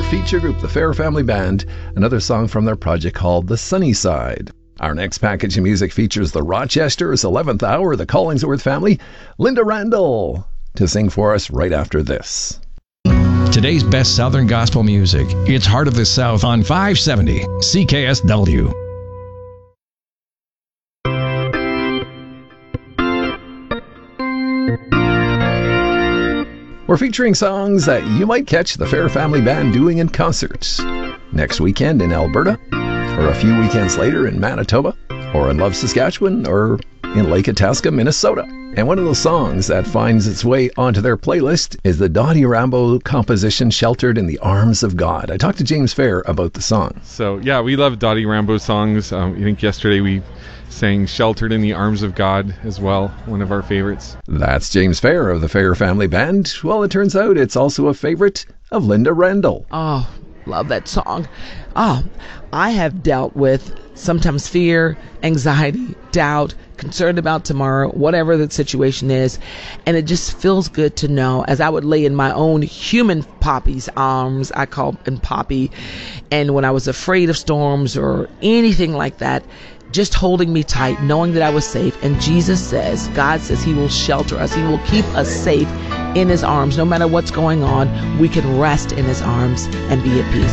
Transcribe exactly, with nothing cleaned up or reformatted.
feature group, the Fair Family Band, another song from their project called The Sunny Side. Our next package of music features the Rochester's eleventh Hour, the Collingsworth Family, Linda Randall, to sing for us right after this. Today's best Southern gospel music. It's Heart of the South on five seventy C K S W. We're featuring songs that you might catch the Fair Family Band doing in concerts next weekend in Alberta, or a few weekends later in Manitoba, or in Love, Saskatchewan, or in Lake Itasca, Minnesota. And one of those songs that finds its way onto their playlist is the Dottie Rambo composition, Sheltered in the Arms of God. I talked to James Fair about the song. So, yeah, we love Dottie Rambo songs. Um, I think yesterday we sang Sheltered in the Arms of God as well, one of our favorites. That's James Fair of the Fair Family Band. Well, it turns out it's also a favorite of Linda Randall. Oh, love that song. Oh, I have dealt with sometimes fear, anxiety, doubt, concerned about tomorrow, whatever the situation is. And it just feels good to know, as I would lay in my own human Poppy's arms, I call him Poppy, and when I was afraid of storms or anything like that, just holding me tight, knowing that I was safe. And Jesus says, God says he will shelter us. He will keep us safe in his arms. No matter what's going on, we can rest in his arms and be at peace.